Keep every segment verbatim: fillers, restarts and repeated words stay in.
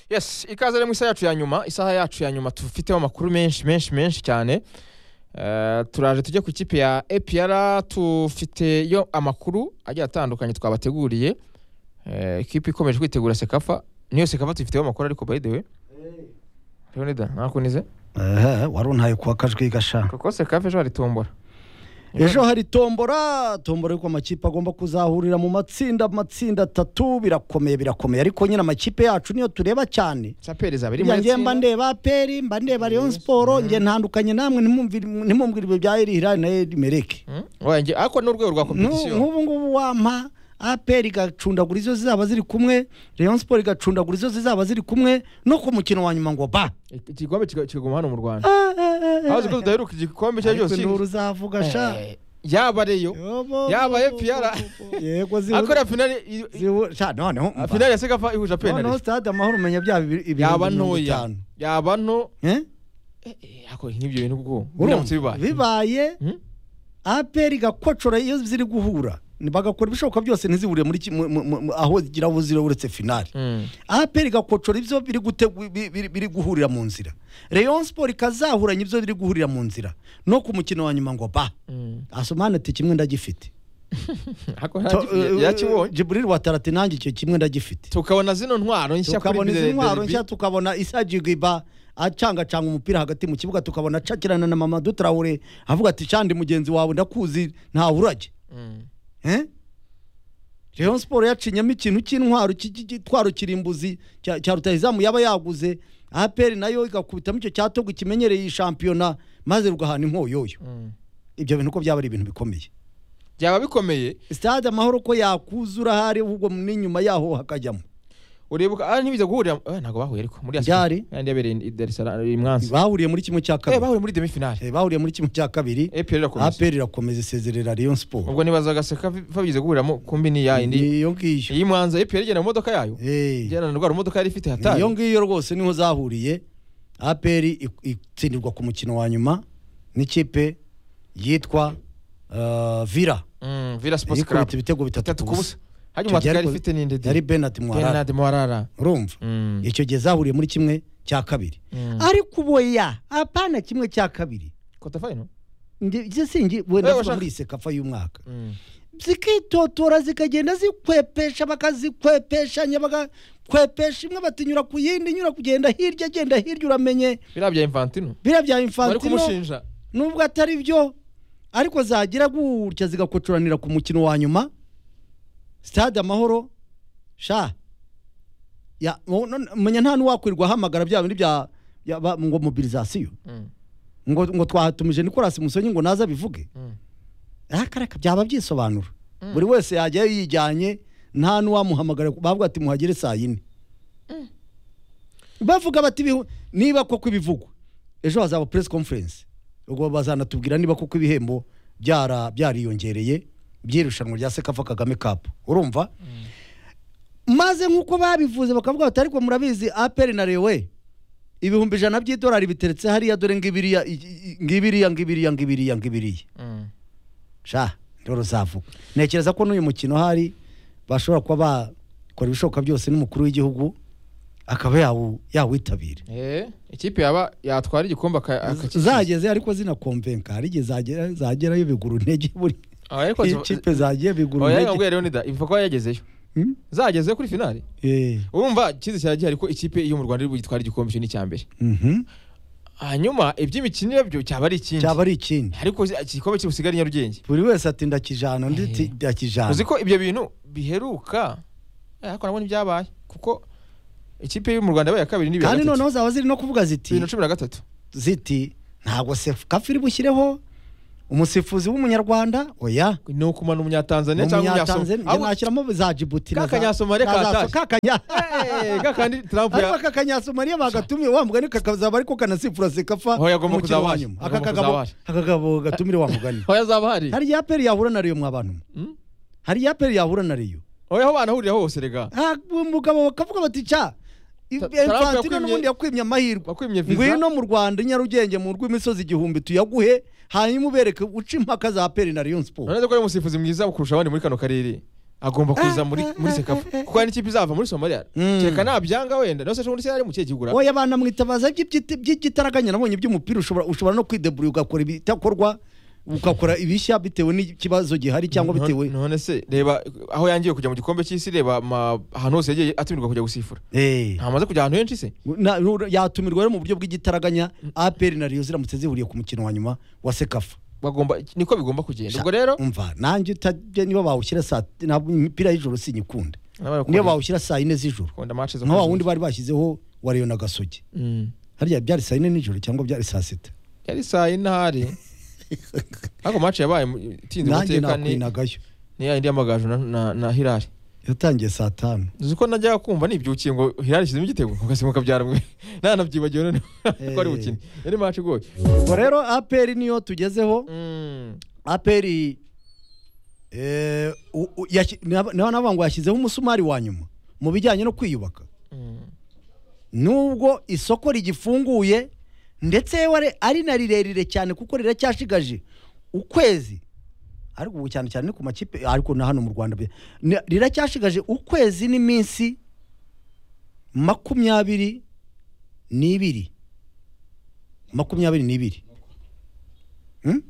Yes, ikaze rero mu isaha yacu ya nyuma, isaha yacu ya nyuma tufiteho amakuru menshi menshi menshi cyane. Uh, turaje tujye ku ikipe ya A P R, tufite yo amakuru agiye atandukanye twabateguriye. Uh, ikipe ikomeje kwitegura Sekafa, niyo Sekafa tufiteho amakuru ariko by the way. Leonida, nakunize? Eh, waruntaye kwa kajwi gasha. Kuko Sekafa ejo hari tombora. Ejo hari tombora, tombora yuko amakipe agomba kuzahurira mu matsinda matsinda atatu, birakomeye birakomeye ariko nyine amakipe yacu niyo tureba cyane. Chapelle zabiri mu matsinda. Nge mba ndeba Peri, mba ndeba Rayon Sport, nge ntandukanye namwe ntimumvire ntimumvire ibyo bya Eri Hilal na Eri Mereke. Oya nge ako n'urwego rwa competition. Nk'ubu ngubu wampa Aperi gacundagura izo zizaba ziri kumwe, Rayon Sport gacundagura izo zizaba ziri kumwe no ku mukino wa nyuma ngo ba. Igikombe kigoma hano mu Rwanda. Aho ziko tudaheruka igikombe cyo cyose. Nuru zavuga sha. Yaba reyo. Yaba A P R. Yego zihu. Akora finale sha none. Finale ya Sekafa ihuje penalty. No stade amahoro umenya bya ibintu. Yaba ntoya. Yaba nto. Eh? Ako nk'ibyo bintu kuko. Bibaye. Bibaye. Aperi gakocora iyo ziri guhura. Bagakora ibishoboka byose ntizibure muri aho gira buzira uretse finale. Aperi gakocora ibyo biri gutegwa biri guhurira mu nzira. Rayon Sport kazahuranya ibyo biri guhurira mu nzira no ku mukino wa nyuma ngo ba. Asomane ati kimwe ndagifite. Ako yakibonye Jibril Watarate nanjye icyo kimwe ndagifite. Tukabona zino ntwaro nshya kuri tukabona zino ntwaro nshya tukabona Isajigiba acanga canga umupira hagati mu kibuga tukabona cakirana na Mamadou Traoré avuga ati candi mugenzi wawe ndakuzi nta urage. Eh? Rayon Sport yacinyamo ikintu cy'intwaro cy'itwaro kirimbuzi cya rutahizamu yaba yaguze. Aperi nayo igakubita mu cyo cyatogo kimenyereye shampiyona maze rugahana inkoyoyo. Ibyo bintu ko byaba ari ibintu bikomeye. Byaba bikomeye. Stade amahoro ko yakuzura hari ubwo n'inyuma yaho hakajyamo. Uribuka ah ntibize guhurira eh ntago bahuye ariko muri Asari yandi yabereye Dar es Salaam imwanzi bahuriye muri kimwe cya kabiri eh bahuriye muri demi finale eh bahuriye muri kimwe cya kabiri Aperi irakomeza isezerera Rayon Sport ubwo nibazaga Seka fabize guhuriramo kumbi ni ya indi iyo ngiyo iyi mwanza Aperi igenda mu modoka yayo eh igenda ndwara modoka yari ifite hatari iyo ngiyo rwose niho zahuriye. Aperi itsindirwa ku mukino wa nyuma n'ikipe yitwa uh, Villa mm Villa Sports Club ibitego bitatu kubusa. Hajya matkari ifite ninde de yari Bernard Mwarara Bernard Mwarara urumva icyo gihe zahuriye muri kimwe cya kabiri ariko boya apana kimwe cya kabiri kota final nge singi wenda muri Sekafa y'umwaka zikitotora zikagenda zikwepesha bakazikwepeshanya bagakwepesha imwe batinyura ku yindi nyura kugenda hirya agenda hirya uramenye birabya Infantino birabya Infantino bari kumushinja nubwo atari byo ariko zagira gutya zigakocoranira ku mukino wa nyuma. Stade amahoro sha ya menya nta nuwakwirwa hamagara bya bindi bya ngo mobilisation ngo ngo twahatumije Nicolas Musonyi ngo naza bivuge akareka byaba byisobanura buri wese yajya yijyanye nta nuwamuhamagara bavuga ati muhagire saa yine bavuga bati niba koko ibivugwa ejo hazaba press conference ubwo bazanatubwira niba koko ibihembo byara byariyongereye byirushanwa rya Sekafa Kagame Cup urumva maze nkuko babivuze bakavuga bati ariko murabizi Aperi na Rewe ibihumbi ijana by'idolari biteretse hariya dore ngibiriya ngibiriya ngibiriya ngibiriya ngibiriya sha ndoro zavuga nekereza ko n'uyu mukino hari bashobora kuba bakora ibishoboka byose n'umukuru w'igihugu akaba yawo yawitabira eh ikipe yaba yatwara igikombe zageze ariko zina convenka hari gihe zagera zagerayo biguru ntege buri ariko ikipe zagiye biguru ntege oya ngwere Leonida ivuga ko yagezeyo zageze kuri finale eh urumva kizi cyagiye ariko ikipe yo mu Rwanda iri bugitwara igikombe cyo ni cyambere mhm hanyuma iby'imikino byo cyaba ari ikindi cyaba ari ikindi ariko igikombe kibusigara Nyarugenge buri wese ati ndakijana nditi ndakijana uziko ibyo bintu biheruka ariko nabone byabaye kuko ikipe yo mu Rwanda yabaye kabiri n'ibiri kandi noneho zawa ziri no kuvuga ziti bibiri na cumi na gatatu ziti ntago Sekafa iri bushyireho umusifuzi w'umunyarwanda oya no kumana umunyatanzania cyangwa umunyatanzania nashyiramo za Djibouti na Kakanyasomaliya kataje kakanya eh gakandi Trump ya Kakanyasomaliya bagatumye wa mugani kakazaba ariko kanasifura Sekafa hoya gomba kuzabanya akakagabo akakagabo gatumire wa mugani hoya zaba hari hari ya Peri yahura na Rio mwabantu hari ya Peri yahura na Rio hoya ho bana hurira hose rega ah umugabo bakavuga bati cha Infantino n'ubundi yakwimye amahirwe ngwino mu Rwanda Nyarugenge mu rw'imisozi igihumbi tuyaguhe hanyuma ubereke uca impaka za Aperi na Rayon Sport none ko ari umusifuzi mwiza ukurusha abandi muri kano karere agomba kuza muri muri Sekafa kuko hari ikipe izava muri Somalia cyeka nabyanga wenda no se muri se ari mu kigura oya bana mwitabaza by'igitaraganya nabonye by'umupira ushobora ushobora no kwidebura ugakora ibitakorwa ukakora ibishya bitewe n'ikibazo gihari cyangwa bitewe none se reba aho yangiye kujya mu gikombe cy'isi reba ahantu hose yagiye atumirwa kujya gusifura eh ntamaze kujya ahantu henshi se yatumirwa mu buryo bw'igitaraganya A P R na Rio ziramutse zihuriye ku mukino wa nyuma wa Sekafa bagomba niko bigomba kugenda ubwo rero umva nanjye utajye niba bawushyira saa imipira y'ijoro sinyikunda niyo bawushyira saa ine z'ijoro nko wundi bari bashyizeho wa Rio na Gasogi hariya byari saa ine n'ijoro cyangwa byari saa sita yari saa ine hari ako match yabaye tinze guteka ni ni ya indi amagaju na na, na Hilal yatangiye saa tanu uziko najya kumva nibyukiye ngo Hilal shizemo igitego ukasimuka byaramwe nana byibagiwe none ko ari bukini yari match goye ubwo rero A P R niyo tugezeho A P R eh naho nabango yashyizeho umusumari wa nyuma mu bijyanye no kwiyubaka nubwo isoko rigifunguye ndetse ware ari na rirerire cyane kuko riracyashigaje ukwezi ariko ubu cyane cyane ku makipe ariko na hano mu Rwanda riracyashigaje ukwezi n'iminsi makumyabiri n'ibiri makumyabiri n'ibiri hm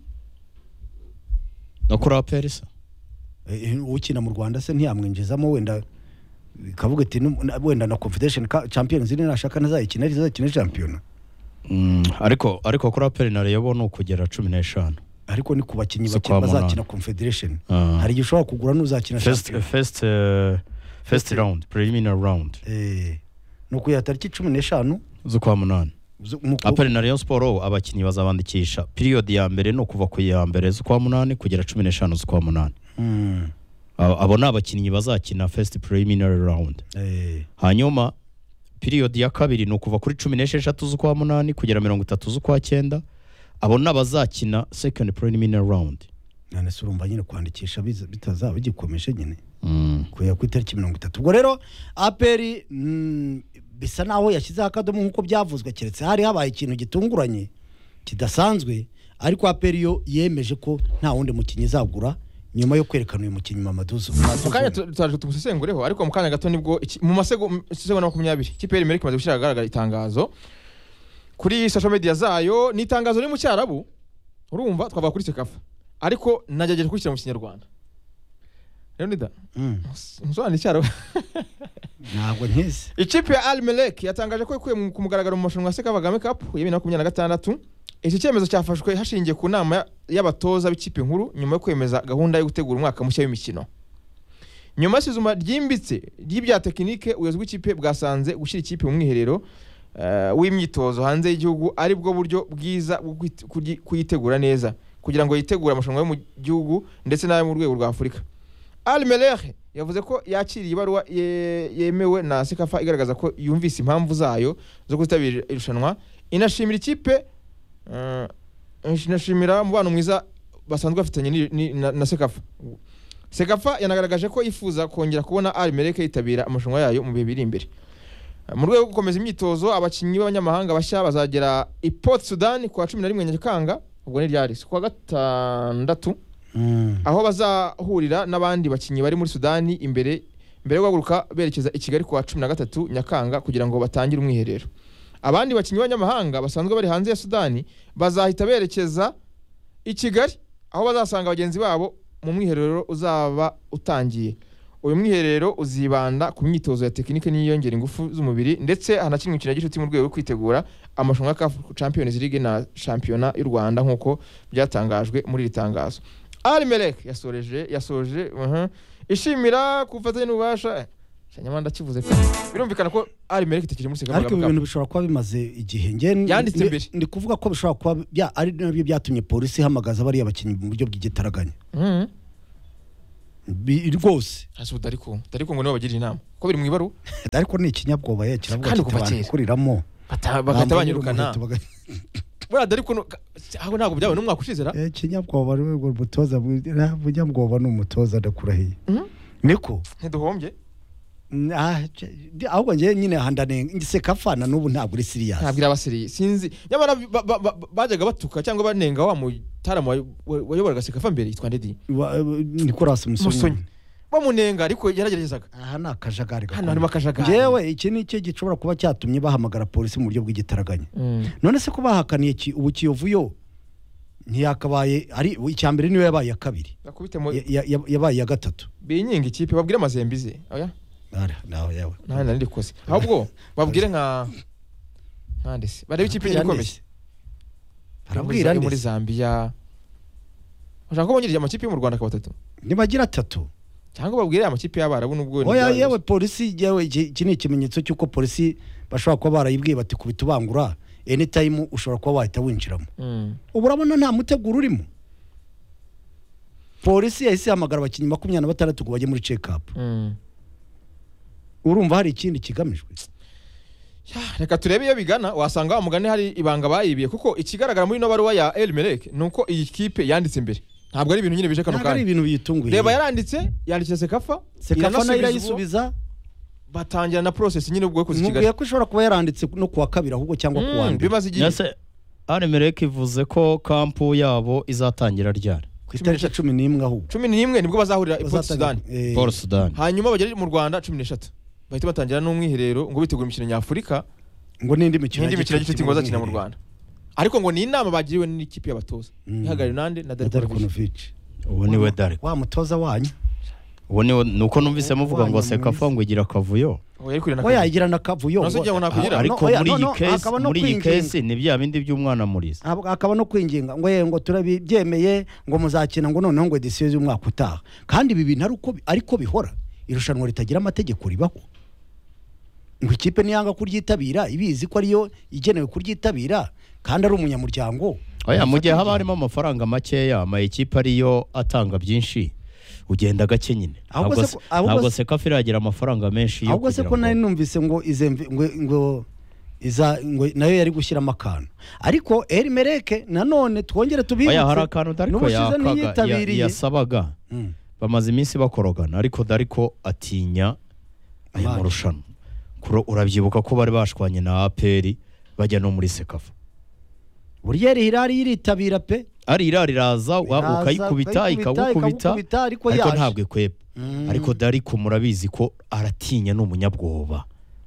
nakora perisa ukina mu Rwanda se ntiyamwinjizamo wenda kavuga ati wenda na Confederation Champions League nashaka nazayikina rizakina champion Mm, ariko ariko kuri aperi na Rayon no kugera cumi n'eshanu ariko ni kubakinyi bakina bazakina Confederation uh, hari gishobora kugura n'uzakina first first uh, first round preliminary round eh no kuya tariki cumi n'eshanu zo kwa munani aperi na Rayon Sport abakinyi bazabandikisha period ya mbere no kuva ku ya mbere zo kwa munani kugera cumi n'eshanu zo kwa munani mm. abo na abakinyi bazakina first preliminary round eh hanyuma period ya kabiri no kuva kuri cumi n'esheshatu z'ukwa munani kugera mirongo itatu z'ukwa cyenda abo nabazakina second preliminary round nane surumba nyine kwandikisha bitazaba bigikomeje nyine mm. kuya ku itariki mirongo itatu ubwo rero A P R mm, bisa naho yashyize akadomo nkuko byavuzwe keretse hari habaye ikintu gitunguranye kidasanzwe ariko A P R yo yemeje ko nta wundi mukinyi zagura nyuma yo kwerekana uyu mukinyi Mamaduzo mukanya tutaje tumusesengureho ariko mukanya gato nibwo mu masego sego makumyabiri kipe y'Imerika kimaze gushira agaragara itangazo kuri social media zayo ni itangazo riri mu cyarabu urumva twava kuri Sekafa ariko nagejeje kwishyira mu Kinyarwanda Leonida nzwana icyarabu ntabwo nkize ikipe ya Al-Merrikh yatangaje ko ikuye ku mugaragaro mu mashanwa ya Sekafa Kagame Cup ya bibiri na makumyabiri na gatandatu iki cyemezo cyafashwe hashingiye ku nama y'abatoza b'ikipe nkuru nyuma yo kwemeza gahunda yo gutegura umwaka mushya w'imikino nyuma y'isuzuma ryimbitse ry'ibya tekinike ubuyobozi bw'ikipe bwasanze gushyira ikipe mu mwiherero uh, w'imyitozo hanze y'igihugu ari bwo buryo bwiza bwo kuyitegura neza kugira ngo yitegure amarushanwa yo mu gihugu ndetse n'ayo mu rwego rwa Afurika. Al-Merrikh yavuze ko yakiriye ibaruwa yemewe na Sekafa igaragaza ko yumvise impamvu zayo zo kuzitabira irushanwa inashimira ikipe uh, inashimira mubano mwiza basanzwe bafitanye na, na Sekafa. Sekafa yanagaragaje ko yifuza kongera kubona Al-Merrikh yitabira amarushanwa yayo mu bihe biri imbere. Mu rwego rwo gukomeza imyitozo abakinnyi b'abanyamahanga bashya bazagera i Port Sudan ku wa cumi na rimwe Nyakanga ubwo ni ryari ku wa gatandatu mm. aho bazahurira n'abandi bakinnyi bari muri Sudani imbere mbere yo guhaguruka berekeza i Kigali ku wa cumi na gatatu Nyakanga kugira ngo batangire umwiherero. Abandi bakinnyi b'abanyamahanga basanzwe bari hanze ya Sudani bazahita berekeza i Kigali aho bazasanga abagenzi babo mu mwiherero uzaba utangiye. Uyu mwiherero uzibanda ku myitozo ya tekinike n'iyongera ingufu z'umubiri ndetse hanakinwa imikino y'igicuti mu rwego rwo kwitegura amarushanwa ya C A F Champions League na Championa y'u Rwanda nk'uko byatangajwe muri iri tangazo. Al-Merrikh yasoreje yasoje uh -huh. ishimira kufatanya n'ubasha Shanyamanda kivuze pe birumvikana ko Al-Merrikh itekije muri Sekafa. Ariko ibintu bishobora kuba bimaze igihe nge yanditse mbere ndi kuvuga ko bishobora kuba bya ari nabyo byatumye polisi hamagaza bari abakinnyi mu buryo bw'igitaraganya. Mhm. Rwose aso dariko dariko ngo nibo bagirira inama ko biri mu ibaru ariko ni ikinyabwoba ye kiravuga kuriramo bakatabanyirukana bwa dariko aho ntago byawe no mwaka ushizera eh kinyabwoba rwe umutoza bunyabwoba n'umutoza ndakurahiye niko ntiduhombye ahubwo ngiye nyine handane Sekafa na n'ubu ntabwo uri serious ntabwo irabasiriye sinzi nyamara bajaga batuka cyangwa banenga wa mutara wayoboraga Sekafa mbere yitwa Ndedi Nicolas Musonyi bamunenga ariko yarageragezaga. aha ni akajagari Hano harimo akajagari. njyewe iki ni cyo gishobora kuba cyatumye bahamagara polisi mu buryo bw'igitaraganya Mm. none se ko bahakaniye ki- ubu Kiyovu yo ntiyakabaye ari icya mbere niyo yabaye iya kabiri Bakubite mu Ya- ya- ya- yabaye iya gatatu binyinga ikipe babwire amazembize. Oya. Ara, naho yawe Nta nari ndikoze. Ahubwo babwire nka nkande se. Barebe ikipe Barabwira ikomeye. nde? barabwira muri ndetse Zambia. Ushaka ko bongera amakipe yo mu Rwanda akabatatu. nibagira atatu Cyangwa babwire amakipe y'abarabu nubwo oya yewe polisi yewe iki iki ni ikimenyetso cy'uko polisi bashobora kuba barayibwiye bati kubita ubangura anytime ushobora kuba wahita winjiramo Mm. ubu urabona nta muteguro urimo polisi yahise ihamagara abakinnyi makumyabiri na batandatu ngo bajye muri check up Mm. urumva hari ikindi kigamijwe Ya, reka turebe iyo bigana wasanga wa mugani hari ibanga bayibiye kuko ikigaragara muri no baruwa ya El Merreikh nuko iyi kipe yanditse imbere ntabwo ari ibintu nyine bije kano ntabwo ari kanya ibintu biyitunguye reba yaranditse yandikira Sekafa sekafa nayo iranasubiza ubwo, irayisubiza batangira na process nyine ubwo kuzi nkubwiye Kigali ko ishobora kuba yaranditse no kuwa kabiri ahubwo cyangwa kuwa Mm, mbere bimaze igihe Nyase Aremereke ivuze ko kampu yabo izatangira ryari ku itariki ya cumi n'imwe ahubwo cumi n'imwe nibwo bazahurira i Port Sudan Eh, Paul Sudan hanyuma bagere mu Rwanda cumi n'eshatu bahita batangira n'umwiherero ngo bitegura imikino nyafurika ngo n'indi mikino n'indi mikino y'igicuti y'igicuti ngo bazakina mu Rwanda ariko ngo ni inama bagiriwe n'ikipe y'abatoza Mm. ihagarariwe nande na Darko Novic. Darkonovic ubu niwe Darko wa mutoza wanyu ubu niwe nuko numvise muvuga ngo Wanyu Sekafa mwiza. ngo igira akavuyo Oya, ariko irana we yagira n'akavuyo Nonese ugira ngo ngo- nakugira? Ah, ariko no, oya, muri no, iyi no, case hakaba no muri iyi kwinginga. case ni bya bindi by'umwana muriza Hab- hakaba no kwinginga ngo ye ngo turabibyemeye ngo muzakina ngo noneho ngo edisiyo y'umwaka utaha kandi ibi bintu ari uko ariko bihora irushanwa ritagira amategeko ribaho ngo ikipe niyanga kuryitabira ibizi ko ariyo igenewe kuryitabira kandi ari umunyamuryango oya mu gihe haba harimo amafaranga makeya ama ekipe ariyo atanga byinshi ugenda gake nyine Ahubwo Ntabwo se- se- ahubwo ntabwo se- Sekafa iragira amafaranga menshi yo ahubwo se ko kugira nari ngo numvise ngo izemve ngo ngo iza ngo nayo yari gushyiramo akantu ariko El Merreikh nanone twongere tubibutse oya hari akantu Darko n'ubushize yakaga ya- ntiyitabiriye. yasabaga Mm. bamaze iminsi bakorogana ariko Darko atinya aya Abandi. marushanwa Kuro- urabyibuka ko bari bashwanye na A P R bajya no muri Sekafa burya Hilal yiritabira pe ari irari raza wa- Iraza, ukayikubita ukayikubita, ikagukubita ikagukubita, ariko ariko yaje. ntabwo ikweba Mm. ariko Darko murabizi ko aratinya ni umunyabwoba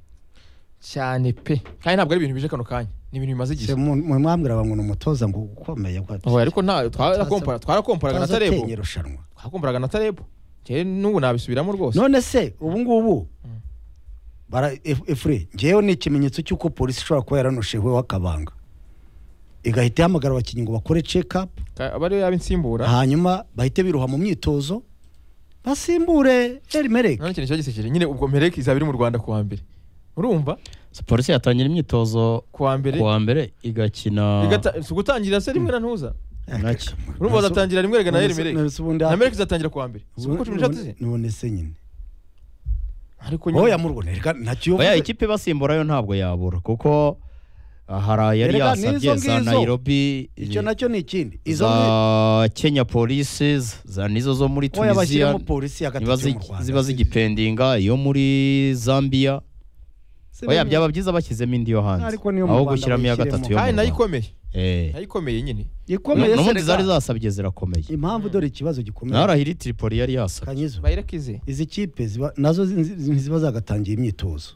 cyane pe kandi ntabwo ari ibintu bije kano kanya ni ibintu bimaze igihe Se mu mu- mwambwira ngo ni umutoza ngo ukomeye ko ati- oya ariko nta twarakompara twarakomparaga na ataza Tarebo atenya irushanwa twakomparaga na Tarebo cyane n'ubu nabisubiramo rwose none se ubu ngubu bara Ef- Efure ngewe ni ikimenyetso cy'uko polisi ishobora kuba yaranosheweho akabanga igahita ihamagara abakinnyi ngo bakore check up Ka- aba ariyo yaba insimbura hanyuma bahite biruha mu myitozo basimbure El Merreikh none ikintu kiba gisekeje nyine ubwo Merreikh izaba iri mu Rwanda kuwa mbere urumva polisi yatangira imyitozo kuwa mbere kuwa mbere igakina igata si ugutangirira se rimwe na ntuza nacyo urumva bazatangira rimwe rega na El Merreikh Nonese ubundi na Merreikh izatangira kuwa mbere si uko cumi n'eshatu se none se nyine ariko oya mu Rwanda reka ntacyo oya uvuze. ikipe basimbura yo ntabwo yabura kuko ah, hari yari Erega yasabye n'izo za ngizo. Nairobi icyo nacyo ni ikindi izo za Kenya Police za nizo zo muri oya Tunisia bashyiramo polisi ya niba gatatu yo mu zi- Rwanda ziba zigipendinga iyo muri Zambia Se oya bene- byaba byiza bashyizemo indi yo hanze Ariko niyo mu aho Rwanda gushyiramo iya bayishyiremo. gatatu yo mu kandi nayo Rwanda ikomeye eh nayo ikomeye nyine ikomeye se n'ubundi rega. zari zasabye zirakomeye impamvu dore ikibazo gikomeye narahiri Tripoli yari yasabye kanyizo bayireka ize izi kipe ziba nazo zi- zi- ntiziba zagatangiye imyitozo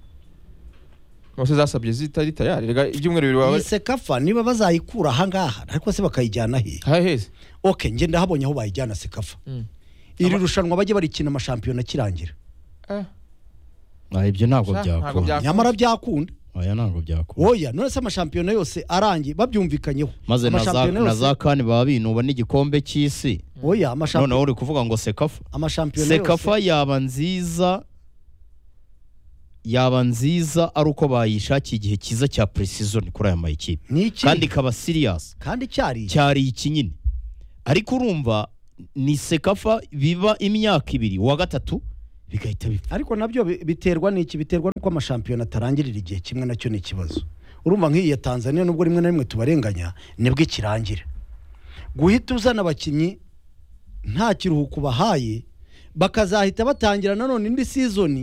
bose zasabye zitari tayari rega ibyumweru bibiri baba iyi sekafa niba bazayikura ahangaha ariko se bakayijyana he hahe heze ok nge ndahabonye aho bayijyana sekafa Mm. iri rushanwa bajye barikina amashampiyona kirangira Eh, Ah, ibyo ntabwo Sha, ntabwo byakunda byakunda. nyamara byakunda oya ntabwo byakunda oya none se amashampiyona yose arangiye babyumvikanyeho maze na za Amashampiyona na yose- za kane baba binuba n'igikombe cy'isi oya noneho amashampiyona uri kuvuga ngo Sekafa amashampiyona Sekafa yose yaba nziza yaba nziza ari uko bayishakiye igihe cyiza cya pre-season kuri aya mayikipe ni iki kandi ikaba serious kandi cyari cyari iki nyine ariko urumva ni Sekafa biba imyaka ibiri uwa gatatu bigahita bipfa ariko nabyo bi- biterwa n'iki biterwa n'uko amashampiyona atarangirira igihe kimwe nacyo ni ikibazo urumva nk'iyi ya Tanzania nubwo rimwe na rimwe tubarenganya nibwo ikirangira guhita uzana abakinnyi nta kiruhuko bahaye bakazahita batangira nanone indi season